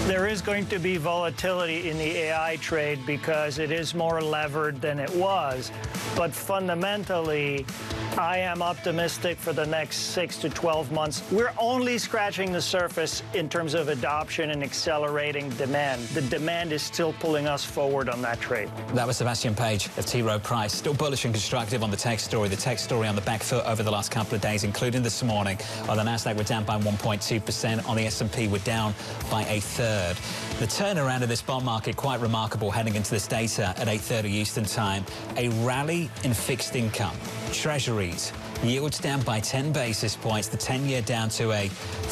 There is going to be volatility in the AI trade because it is more levered than it was. But fundamentally, I am optimistic for the next 6 to 12 months. We're only scratching the surface in terms of adoption and accelerating demand. The demand is still pulling us forward on that trade. That was Sebastian Page of T. Rowe Price. Still bullish and constructive on the tech story. The tech story on the back foot over the last couple of days, including this morning. On the Nasdaq, we're down by 1.2%. On the S&P, we're down by a third. The turnaround of this bond market, quite remarkable heading into this data at 8:30 Eastern time. A rally in fixed income. Treasuries, yields down by 10 basis points. The 10-year down to a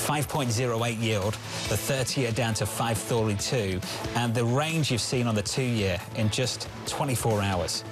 5.08 yield. The 30-year down to 5.32. And the range you've seen on the 2-year in just 24 hours.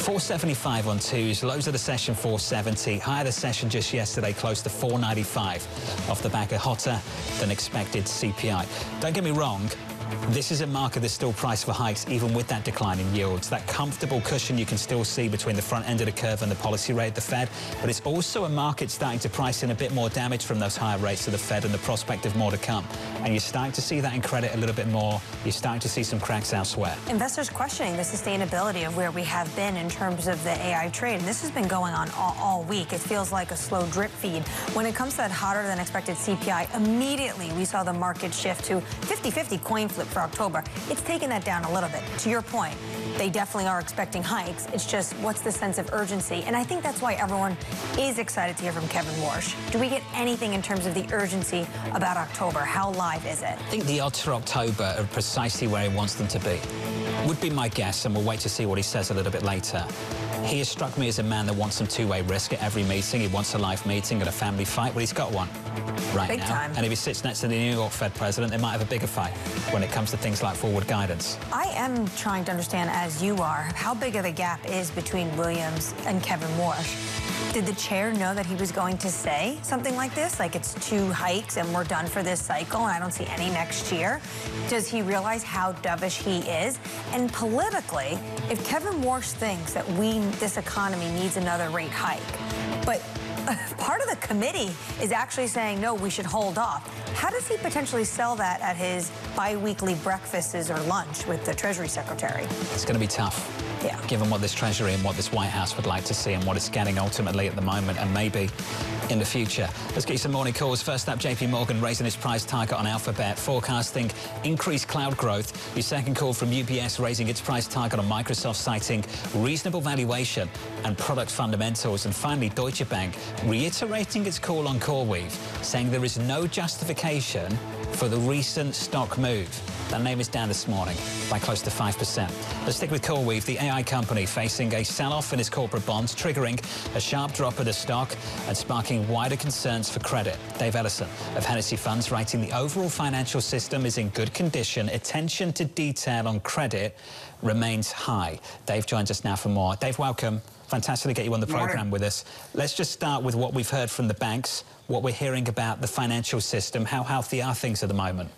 475 on twos, lows of the session 470, higher the session just yesterday, close to 495, off the back of hotter than expected CPI. Don't get me wrong, this is a market that's still priced for hikes, even with that decline in yields. That comfortable cushion you can still see between the front end of the curve and the policy rate of the Fed. But it's also a market starting to price in a bit more damage from those higher rates of the Fed and the prospect of more to come. And you're starting to see that in credit a little bit more. You're starting to see some cracks elsewhere. Investors questioning the sustainability of where we have been in terms of the AI trade. And this has been going on all week. It feels like a slow drip feed. When it comes to that hotter than expected CPI, immediately we saw the market shift to 50-50 coin flip for October. It's taken that down a little bit. To your point, they definitely are expecting hikes. It's just, what's the sense of urgency? And I think that's why everyone is excited to hear from Kevin Warsh. Do we get anything in terms of the urgency about October? How live is it? I think the odds for October are precisely where he wants them to be. Would be my guess, and we'll wait to see what he says a little bit later. He has struck me as a man that wants some two-way risk at every meeting. He wants a live meeting and a family fight. Well, he's got one right Big now. Time. And if he sits next to the New York Fed president, they might have a bigger fight when it comes to things like forward guidance. I am trying to understand, as you are, how big of a gap is between Williams and Kevin Warsh. Did the chair know that he was going to say something like this? Like, it's 2 hikes and we're done for this cycle and I don't see any next year? Does he realize how dovish he is? And politically, if Kevin Warsh thinks that this economy needs another rate hike, but part of the committee is actually saying, no, we should hold off. How does he potentially sell that at his bi-weekly breakfasts or lunch with the Treasury Secretary? It's going to be tough. Yeah. Given what this Treasury and what this White House would like to see and what it's getting ultimately at the moment and maybe in the future. Let's get you some morning calls. First up, JP Morgan raising its price target on Alphabet, forecasting increased cloud growth. Your second call from UBS raising its price target on Microsoft, citing reasonable valuation and product fundamentals. And finally, Deutsche Bank reiterating its call on CoreWeave, saying there is no justification for the recent stock move. That name is down this morning by close to 5%. Let's stick with CoreWeave, the AI company facing a sell-off in its corporate bonds, triggering a sharp drop of the stock and sparking wider concerns for credit. Dave Ellison of Hennessy Funds writing, the overall financial system is in good condition. Attention to detail on credit remains high. Dave joins us now for more. Dave, welcome. Fantastic to get you on the program with us. Let's just start with what we've heard from the banks, what we're hearing about the financial system. How healthy are things at the moment?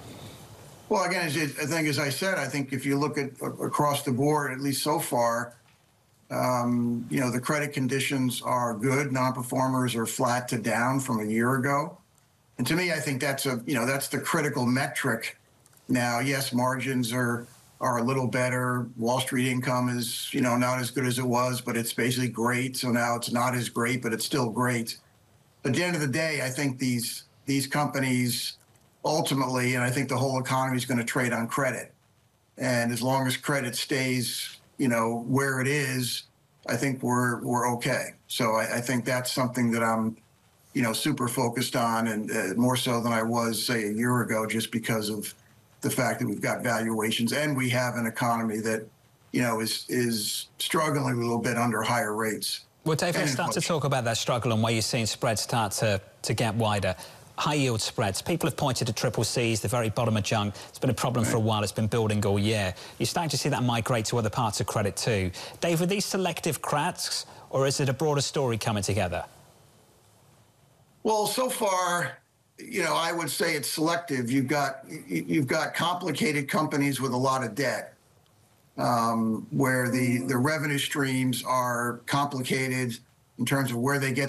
Well, again, as I said, I think if you look at across the board, at least so far, you know, the credit conditions are good. Non-performers are flat to down from a year ago. And to me, I think that's that's the critical metric. Now, yes, margins are a little better. Wall Street income is, not as good as it was, but it's basically great. So now it's not as great, but it's still great. But at the end of the day, I think these companies ultimately, and I think the whole economy is going to trade on credit. And as long as credit stays, where it is, I think we're okay. So I think that's something that I'm, super focused on, and more so than I was, say, a year ago, just because of the fact that we've got valuations and we have an economy that, is struggling a little bit under higher rates. Well, Dave, let's start to talk about that struggle and where you're seeing spreads start to get wider. High yield spreads. People have pointed to triple Cs, the very bottom of junk. It's been a problem for a while. It's been building all year. You're starting to see that migrate to other parts of credit too. Dave, are these selective cracks, or is it a broader story coming together? Well, so far, I would say it's selective. You've got complicated companies with a lot of debt, where the revenue streams are complicated in terms of where they get